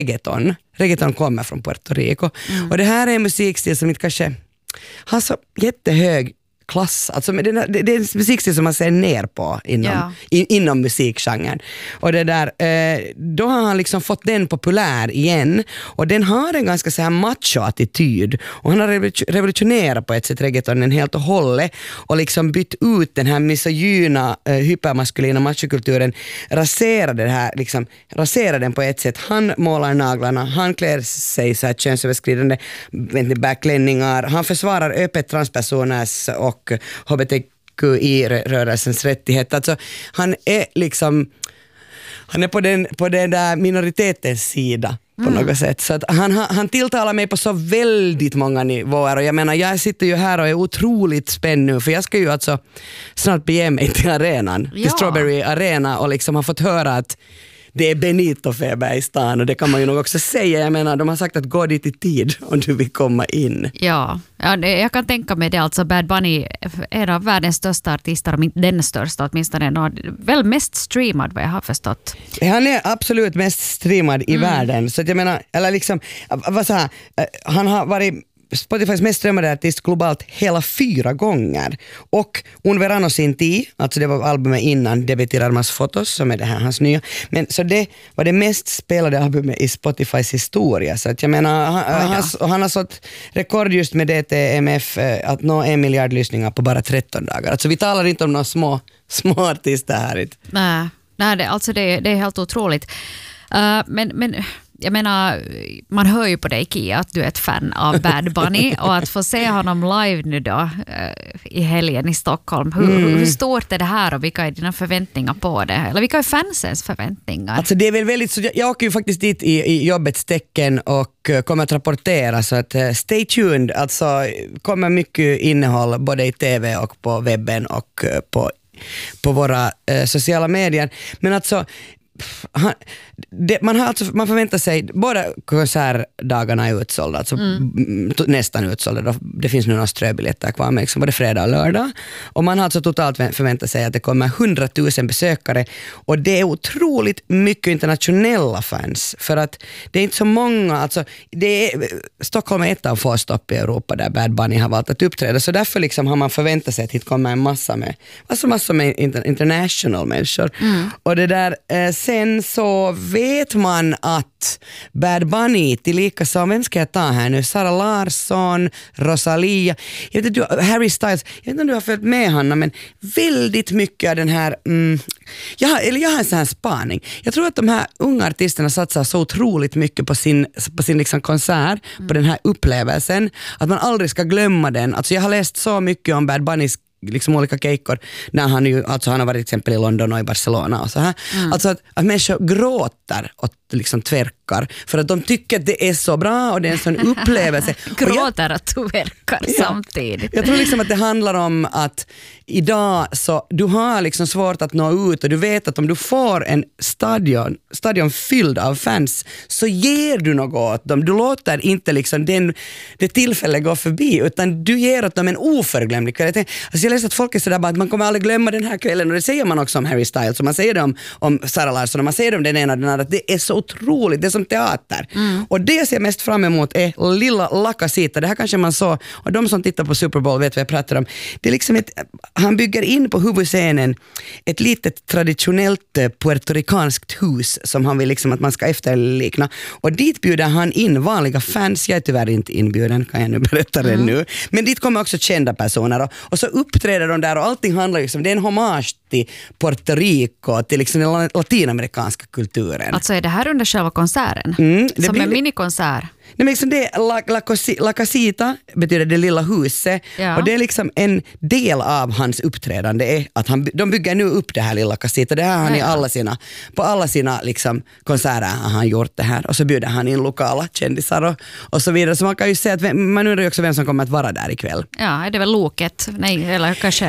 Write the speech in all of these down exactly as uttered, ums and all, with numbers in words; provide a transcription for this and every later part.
reggaeton. Reggaeton kommer från Puerto Rico. Mm. Och det här är en musikstil som inte kanske har så jättehög klass. Alltså, det, det, det är en musikstil som man ser ner på inom, ja. in, inom musikgenren. Och det där, eh, då har han liksom fått den populär igen. Och den har en ganska så här macho-attityd. Och han har revolutionerat på ett sätt reggaetonen helt och hållet. Och liksom bytt ut den här misogyna, eh, hypermaskulina machokulturen. Raserade det här, liksom, raserade den på ett sätt. Han målar naglarna, han klär sig så här könsöverskridande backklänningar. Han försvarar öppet transpersoners och och H B T Q I-rörelsens rättighet. Alltså, han är liksom han är på den, på den där minoritetens sida på mm. något sätt. Så att han, han tilltalar mig på så väldigt många nivåer och jag menar, jag sitter ju här och är otroligt spänd nu för jag ska ju alltså snart bege mig till arenan, ja. till Strawberry Arena och liksom har fått höra att det är Benito-feber i stan och det kan man ju nog också säga. Jag menar, de har sagt att gå dit i tid om du vill komma in. Ja, ja det, jag kan tänka mig det. Alltså Bad Bunny är en av världens största artister, om inte den största åtminstone. Och väl mest streamad vad jag har förstått. Han är absolut mest streamad i mm. världen. Så att jag menar, eller liksom, vad så här, han har varit Spotifys mest strömmade artist globalt hela fyra gånger. Och Un Verano Sin Ti, alltså det var albumet innan Debe Tirar Mas Fotos, som är det här hans nya. Men så det var det mest spelade albumet i Spotifys historia. Så att jag menar, han, oh, ja. han, han har sått rekord just med D T M F att nå en miljard lyssningar på bara tretton dagar. Alltså vi talar inte om några små, små artister här. Nej, nej det, alltså det, det är helt otroligt. Uh, men... men... Jag menar, man hör ju på dig Kia att du är ett fan av Bad Bunny och att få se honom live nu då i helgen i Stockholm. Hur, mm. hur stort är det här och vilka är dina förväntningar på det? Eller vilka är fansens förväntningar? Alltså det är väl väldigt, så jag, jag åker ju faktiskt dit i, i jobbets tecken och kommer att rapportera så att uh, stay tuned. Alltså kommer mycket innehåll både i tv och på webben och uh, på, på våra uh, sociala medier. Men alltså Han, det, man, har alltså, man förväntar sig båda konsertdagarna är utsålda, alltså mm. nästan utsålda. Det finns nu några ströbiljetter kvar med liksom både fredag och lördag. Och man har alltså totalt förväntat sig att det kommer hundratusen besökare och det är otroligt mycket internationella fans för att det är inte så många, alltså det är, Stockholm är ett av få stopp i Europa där Bad Bunny har valt att uppträda, så därför liksom har man förväntat sig att det kommer en massa med alltså massor med inter, international människor. Mm. Och det där eh, sen så vet man att Bad Bunny tillika som, vem ska jag ta här nu? Sara Larsson, Rosalia, jag vet inte, Harry Styles, jag vet inte om du har följt med Hanna, men väldigt mycket av den här mm, jag, har, eller jag har en sån här spaning. Jag tror att de här unga artisterna satsar så otroligt mycket på sin, på sin liksom konsert, mm. på den här upplevelsen, att man aldrig ska glömma den. Alltså jag har läst så mycket om Bad Bunnys liksom olika kejkor när han ju, alltså han har varit till exempel i London och i Barcelona och så här. Mm. Alltså att, att människor gråter och liksom tvärkar för att de tycker att det är så bra och det är en sån upplevelse. Gråter och tvärkar ja, samtidigt. Jag tror liksom att det handlar om att idag så du har liksom svårt att nå ut och du vet att om du får en stadion, stadion fylld av fans så ger du något åt dem. Du låter inte liksom den, det tillfället gå förbi utan du ger åt dem en oförglömlig kvalitet. Alltså jag läser att folk är sådär bara att man kommer aldrig glömma den här kvällen och det säger man också om Harry Styles och man säger det om, om Sara Larsson och man säger det om den ena och den andra att det är så otroligt, det är som teater. Mm. Och det jag ser mest fram emot är Lilla La Casita. Det här kanske man så, och de som tittar på Super Bowl vet vad jag pratar om. Det är liksom ett, han bygger in på huvudscenen ett litet traditionellt puertorikanskt hus som han vill liksom att man ska efterlikna. Och dit bjuder han in vanliga fans. Jag är tyvärr inte inbjuden, kan jag nu berätta det mm. nu. Men dit kommer också kända personer och, och så uppträder de där och allting handlar ju om, det är en hommage till Puerto Rico, till liksom den latinamerikanska kulturen. Alltså är det här under själva konserten? Mm, det som blir... en minikonsert? Nej, men liksom det är La, La, La Casita betyder det lilla huset ja. Och det är liksom en del av hans uppträdande är att han, de bygger nu upp det här lilla Casita. Det här har han i alla sina, på alla sina liksom konserter har han gjort det här och så bjuder han in lokala kändisar och, och så vidare. Så man kan ju säga att vem, man undrar ju också vem som kommer att vara där ikväll. Ja, är det väl Loket? Nej, eller kanske...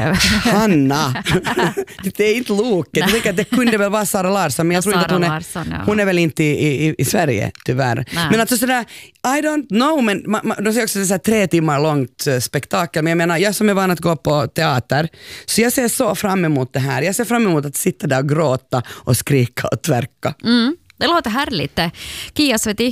Hanna! Det är inte Loket. Jag tänker att det kunde väl vara Sara Larsson men jag tror inte att hon är, Larsson, ja. hon är väl inte i, i, i Sverige tyvärr. Nej. Men alltså sådär I don't know, men ma, ma, de säger också så här tre timmar långt uh, spektakel, men jag menar, jag som är van att gå på teater, så jag ser så fram emot det här. Jag ser fram emot att sitta där och gråta och skrika och tvärka. Mm. Det låter härligt. Kia Sveti,